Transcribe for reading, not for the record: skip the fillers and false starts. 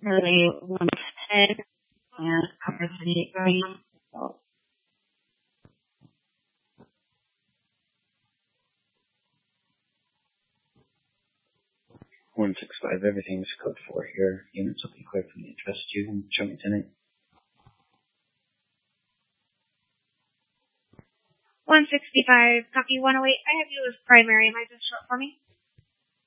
approximately 110 and covers the area. So 165, everything's code 4 here. Units will be cleared from the address you and show me tonight. 165, copy 108. I have you as primary. Am I just short for me?